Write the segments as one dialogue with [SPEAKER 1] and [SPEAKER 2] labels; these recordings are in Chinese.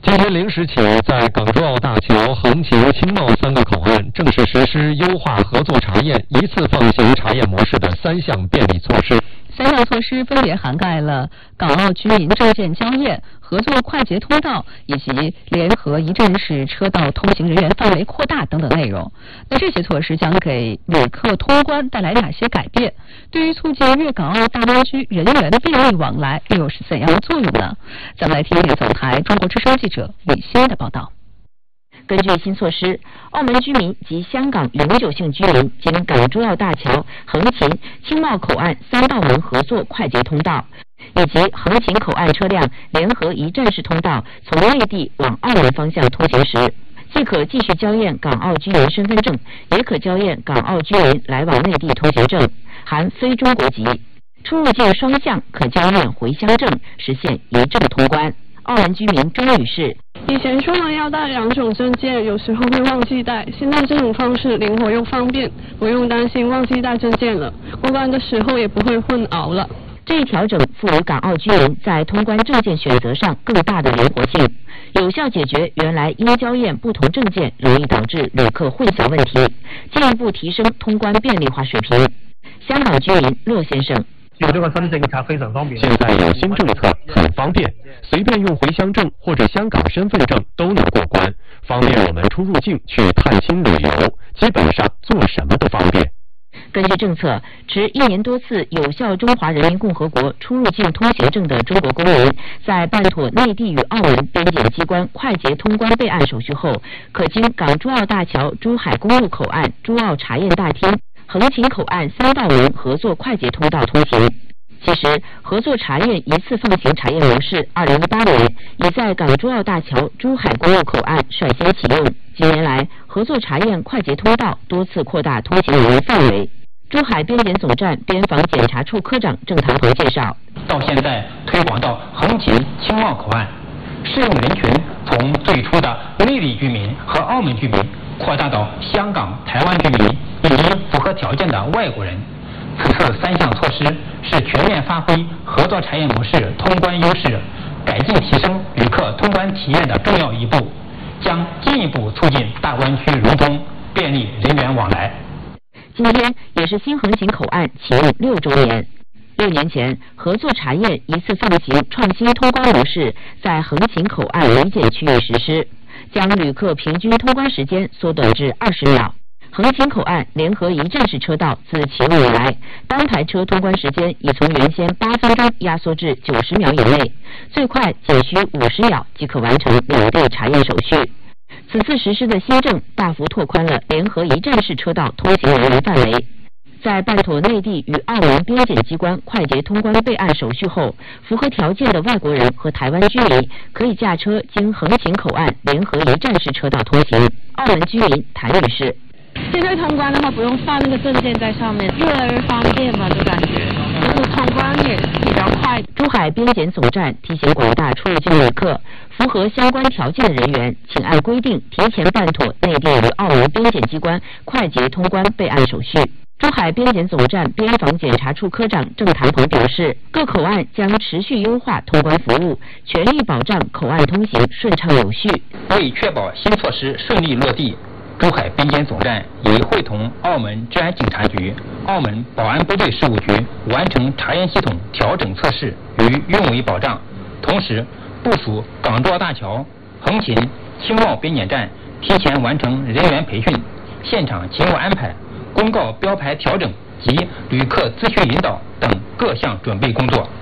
[SPEAKER 1] 今天0时起，在港珠澳大桥、横琴、青茂3个口岸正式实施优化合作查验、一次放行查验模式的3项便利措施。
[SPEAKER 2] 3项措施分别涵盖了港澳居民证件交验、合作快捷通道以及联合一站式车道通行人员范围扩大等等内容。那这些措施将给旅客通关带来哪些改变？对于促进粤港澳大湾区人员便利往来又有是怎样的作用呢？咱们来听听总台中国之声记者李欣的报道。
[SPEAKER 3] 根据新措施，澳门居民及香港永久性居民经港珠澳大桥、横琴、青茂口岸3道门合作快捷通道，以及横琴口岸车辆联合一站式通道从内地往澳门方向通行时，既可继续交验港澳居民身份证，也可交验港澳居民来往内地通行证，含非中国籍。出入境双向可交验回乡证，实现一证通关。澳门居民钟女士：
[SPEAKER 4] 以前出门要带2种证件，有时候会忘记带，现在这种方式灵活又方便，不用担心忘记带证件了，过关的时候也不会混淆了。
[SPEAKER 3] 这一调整赋予港澳居民在通关证件选择上更大的灵活性，有效解决原来因交验不同证件容易导致旅客混淆问题，进一步提升通关便利化水平。香港居民骆先生：
[SPEAKER 5] 有这个身证卡非常方便。
[SPEAKER 1] 现在有新政策，很方便，随便用回乡证或者香港身份证都能过关，方便我们出入境去探亲旅游，基本上做什么都方便。
[SPEAKER 3] 根据政策，持1年多次有效中华人民共和国出入境通行证的中国公民，在办妥内地与澳门边检机关快捷通关备案手续后，可经港珠澳大桥珠海公路口岸珠澳查验大厅、横琴口岸3道门合作快捷通道通行。其实，合作查验一次放行查验模式2018年已在港珠澳大桥珠海公路口岸率先启用。近年来，合作查验快捷通道多次扩大通行人员范围。珠海边检总站边防检查处科长郑唐鹏介绍，
[SPEAKER 6] 到现在推广到横琴、青茂口岸，适用人群从最初的内地居民和澳门居民扩大到香港、台湾居民以及符合条件的外国人。此次3项措施是全面发挥合作查验模式通关优势，改进提升旅客通关体验的重要一步，将进一步促进大湾区融通，便利人员往来。
[SPEAKER 3] 今天也是新横琴口岸启用6周年。6年前，合作查验一次放行创新通关模式在横琴口岸离检区域实施，将旅客平均通关时间缩短至20秒。横琴口岸联合一站式车道自启用以来，单台车通关时间已从原先8分钟压缩至90秒以内，最快仅需50秒即可完成两地查验手续。此次实施的新政大幅拓宽了联合一站式车道通行人员范围。在办妥内地与澳门边检机关快捷通关备案手续后，符合条件的外国人和台湾居民可以驾车经横琴口岸联合一站式车道通行。澳门居民谭女士：
[SPEAKER 7] 现在通关的话，不用放那个证件在上面，越来越方便吧，就感觉就是通关也比较快。
[SPEAKER 3] 珠海边检总站提醒广大出入境旅客，符合相关条件的人员，请按规定提前办妥内地与澳门边检机关快捷通关备案手续。珠海边检总站边防检查处科长郑唐鹏表示，各口岸将持续优化通关服务，全力保障口岸通行顺畅有序。
[SPEAKER 6] 为确保新措施顺利落地，珠海边检总站已会同澳门治安警察局、澳门保安部队事务局完成查验系统调整测试与运维保障，同时部署港珠澳大桥、横琴、青茂边检站提前完成人员培训、现场勤务安排、公告标牌调整及旅客咨询引导等各项准备工作。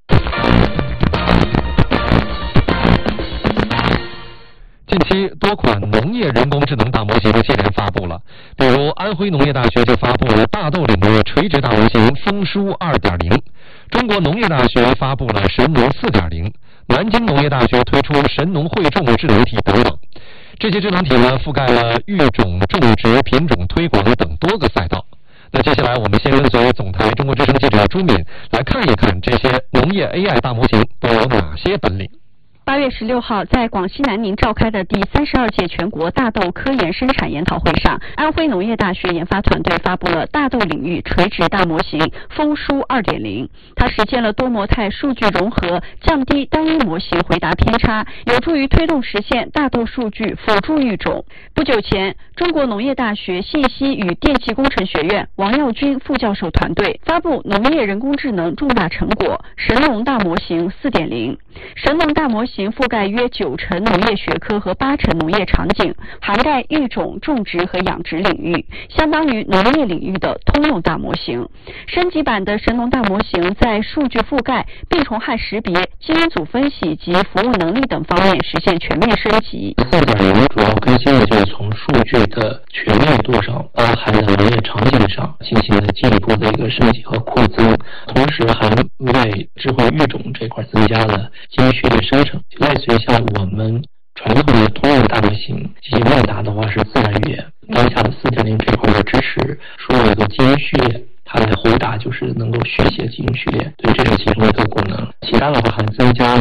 [SPEAKER 1] 近期多款农业人工智能大模型接连发布了，比如安徽农业大学就发布了大豆领的垂直大模型丰舒 2.0， 中国农业大学发布了神农 4.0， 南京农业大学推出神农汇种智能体等等。这些智能体呢，覆盖了育种、种植、品种推广等多个赛道。那接下来我们先跟随总台中国之声记者朱敏来看一看这些农业 AI 大模型都有哪些本领。
[SPEAKER 8] 8月16号，在广西南宁召开的第32届全国大豆科研生产研讨会上，安徽农业大学研发团队发布了大豆领域垂直大模型丰舒 2.0， 它实现了多模态数据融合，降低单一模型回答偏差，有助于推动实现大豆数据辅助育种。不久前，中国农业大学信息与电气工程学院王耀军副教授团队发布农业人工智能重大成果神农大模型 4.0。 神农大模型覆盖约90%农业学科和80%农业场景，涵盖育种、种植和养殖领域，相当于农业领域的通用大模型。升级版的神农大模型在数据覆盖、病虫害识别、基因组分析及服务能力等方面实现全面升级。
[SPEAKER 9] 4.0主要更新的就是从数据的全面度上，包含的农业场景上进行了进一步的一个升级和扩增，同时还为智慧育种这块增加了基因序列生成。类似于像我们传统的通用大模型进行问答的话是自然语言，当下的4.0这块的支持说了一个基因序列，它的回答就是能够续写基因序列，对，这是其中一个功能。其他的话还增加